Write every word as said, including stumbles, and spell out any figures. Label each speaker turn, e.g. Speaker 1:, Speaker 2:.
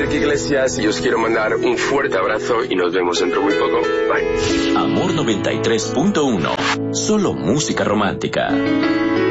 Speaker 1: Enrique Iglesias y os quiero mandar un fuerte abrazo y nos vemos dentro muy poco. Bye.
Speaker 2: Amor noventa y tres punto uno. Solo música romántica.